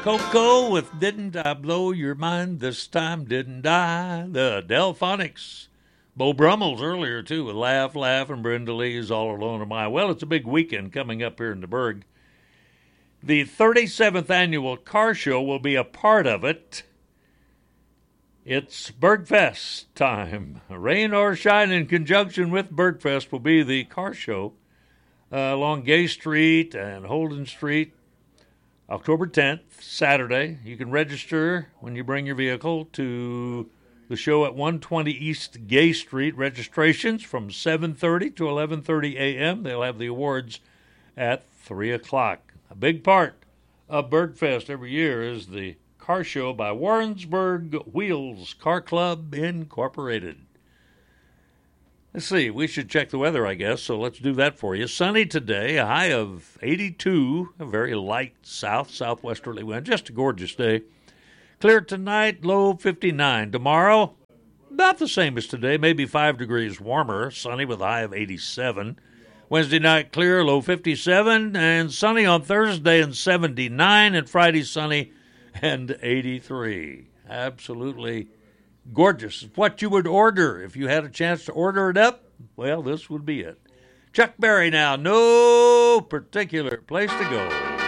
Coco with Didn't I Blow Your Mind This Time, Didn't I? The Delphonics. Bo Brummel's earlier, too, with Laugh, Laugh, and Brenda Lee's All Alone Am I. Well, it's a big weekend coming up here in the Berg. The 37th annual car show will be a part of it. It's Bergfest time. Rain or shine, in conjunction with Bergfest will be the car show along Gay Street and Holden Street, October 10th, Saturday. You can register when you bring your vehicle to the show at 120 East Gay Street. Registrations from 7:30 to 11:30 a.m. They'll have the awards at 3 o'clock. A big part of Bergfest every year is the car show by Warrensburg Wheels Car Club Incorporated. Let's see, we should check the weather, I guess, so let's do that for you. Sunny today, a high of 82, a very light southwesterly wind, just a gorgeous day. Clear tonight, low 59. Tomorrow, about the same as today, maybe 5 degrees warmer, sunny with a high of 87. Wednesday night, clear, low 57, and sunny on Thursday and 79, and Friday sunny and 83. Absolutely gorgeous. It's what you would order if you had a chance to order it up. Well, this would be it. Chuck Berry now, no particular place to go.